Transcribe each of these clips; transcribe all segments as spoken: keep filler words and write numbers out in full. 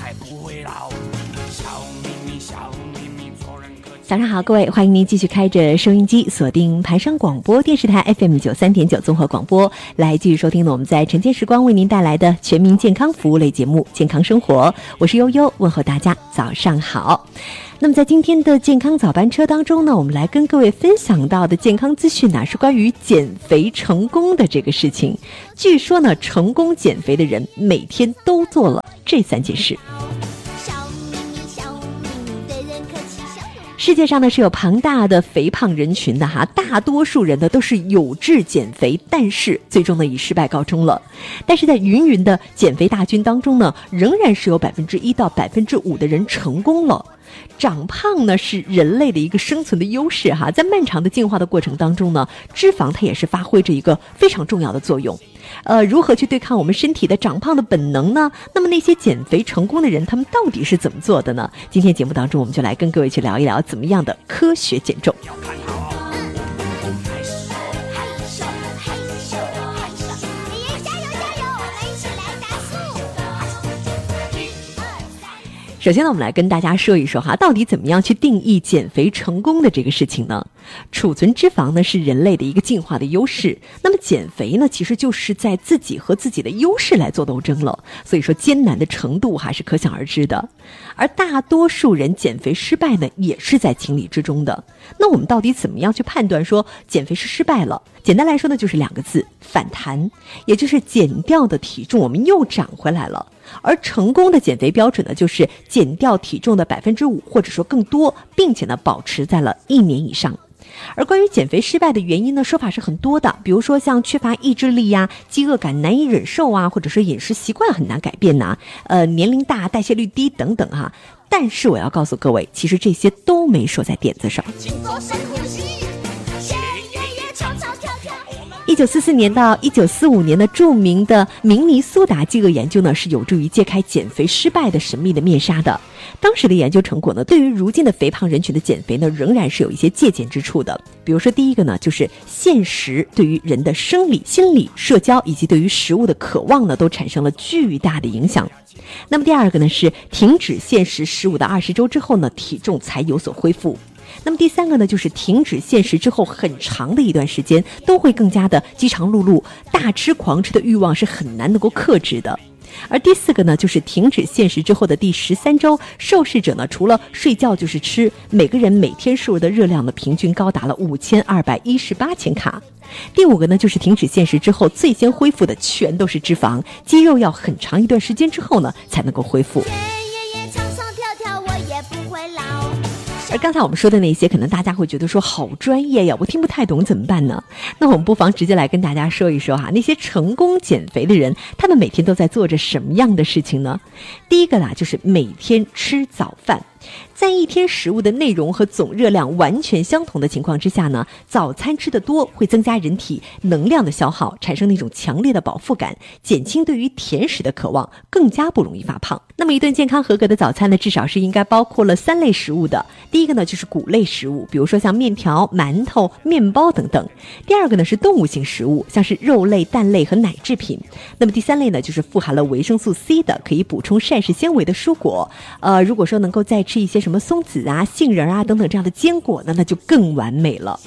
才不会老。笑眯眯笑眯眯做人可早上好，各位，欢迎您继续开着收音机锁定台声广播电视台 F M 九三点九综合广播，来继续收听呢我们在晨间时光为您带来的全民健康服务类节目《健康生活》，我是悠悠，问候大家早上好。那么在今天的健康早班车当中呢，我们来跟各位分享到的健康资讯呢，是关于减肥成功的这个事情。据说呢，成功减肥的人每天都做了这三件事。世界上呢是有庞大的肥胖人群的哈，大多数人呢都是有志减肥，但是最终呢以失败告终了。但是在芸芸的减肥大军当中呢，仍然是有百分之一到百分之五的人成功了。长胖呢是人类的一个生存的优势哈，在漫长的进化的过程当中呢，脂肪它也是发挥着一个非常重要的作用。呃，如何去对抗我们身体的长胖的本能呢？那么那些减肥成功的人，他们到底是怎么做的呢？今天节目当中，我们就来跟各位去聊一聊怎么样的科学减重。首先呢，我们来跟大家说一说哈，到底怎么样去定义减肥成功的这个事情呢？储存脂肪呢是人类的一个进化的优势，那么减肥呢其实就是在自己和自己的优势来做斗争了，所以说艰难的程度还是可想而知的。而大多数人减肥失败呢也是在情理之中的。那我们到底怎么样去判断说减肥是失败了？简单来说呢就是两个字，反弹，也就是减掉的体重我们又长回来了。而成功的减肥标准呢，就是减掉体重的百分之五，或者说更多，并且呢保持在了一年以上。而关于减肥失败的原因呢，说法是很多的，比如说像缺乏意志力呀、饥饿感难以忍受啊，或者是饮食习惯很难改变呐、呃年龄大、代谢率低等等哈、啊。但是我要告诉各位，其实这些都没说在点子上。一九四四年到一九四五年的著名的明尼苏达饥饿研究呢，是有助于揭开减肥失败的神秘的面纱的。当时的研究成果呢，对于如今的肥胖人群的减肥呢，仍然是有一些借鉴之处的。比如说第一个呢，就是现实对于人的生理、心理、社交以及对于食物的渴望呢，都产生了巨大的影响。那么第二个呢，是停止限时十五到二十周之后呢，体重才有所恢复。那么第三个呢，就是停止限时之后很长的一段时间都会更加的饥肠辘辘，大吃狂吃的欲望是很难能够克制的。而第四个呢，就是停止限时之后的第十三周，受试者呢除了睡觉就是吃，每个人每天摄入的热量呢平均高达了五千二百一十八千卡。第五个呢，就是停止限时之后最先恢复的全都是脂肪，肌肉要很长一段时间之后呢才能够恢复。而刚才我们说的那些，可能大家会觉得说好专业呀，我听不太懂怎么办呢？那我们不妨直接来跟大家说一说哈，那些成功减肥的人，他们每天都在做着什么样的事情呢？第一个啦，就是每天吃早饭。在一天食物的内容和总热量完全相同的情况之下呢，早餐吃得多会增加人体能量的消耗，产生那种强烈的饱腹感，减轻对于甜食的渴望，更加不容易发胖。那么一顿健康合格的早餐呢，至少是应该包括了三类食物的。第一个呢就是谷类食物，比如说像面条、馒头、面包等等。第二个呢是动物性食物，像是肉类、蛋类和奶制品。那么第三类呢就是富含了维生素 C 的，可以补充膳食纤维的蔬果。呃，如果说能够再吃一些什么松子啊、杏仁啊等等这样的坚果呢，那就更完美了。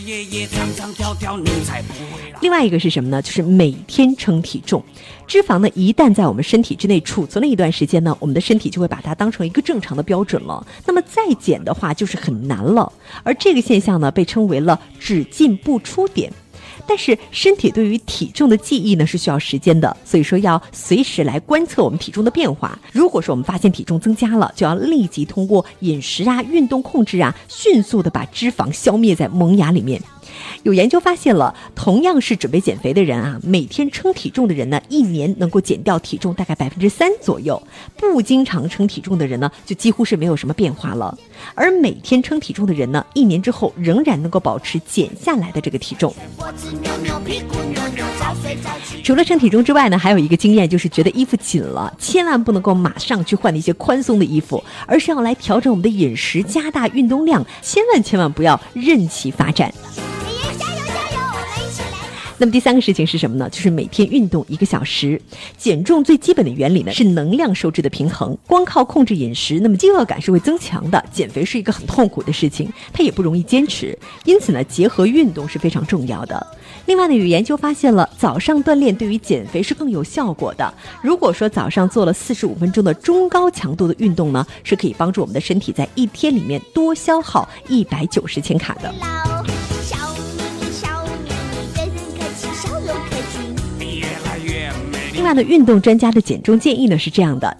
另外一个是什么呢？就是每天称体重。脂肪呢一旦在我们身体之内储存了一段时间呢，我们的身体就会把它当成一个正常的标准了，那么再减的话就是很难了。而这个现象呢被称为了只进不出点。但是身体对于体重的记忆呢是需要时间的，所以说要随时来观测我们体重的变化。如果说我们发现体重增加了，就要立即通过饮食啊、运动控制啊，迅速的把脂肪消灭在萌芽里面。有研究发现了，同样是准备减肥的人啊，每天称体重的人呢，一年能够减掉体重大概百分之三左右；不经常称体重的人呢，就几乎是没有什么变化了。而每天称体重的人呢，一年之后仍然能够保持减下来的这个体重。除了称体重之外呢，还有一个经验就是觉得衣服紧了，千万不能够马上去换那些宽松的衣服，而是要来调整我们的饮食，加大运动量，千万千万不要任其发展。 那么第三个事情是什么呢？就是每天运动一个小时。减重最基本的原理呢是能量收支的平衡，光靠控制饮食，那么饥饿感是会增强的，减肥是一个很痛苦的事情，它也不容易坚持，因此呢结合运动是非常重要的。另外呢，有研究发现了早上锻炼对于减肥是更有效果的。如果说早上做了四十五分钟的中高强度的运动呢，是可以帮助我们的身体在一天里面多消耗一百九十千卡的。另外呢，运动专家的减重建议呢是这样的：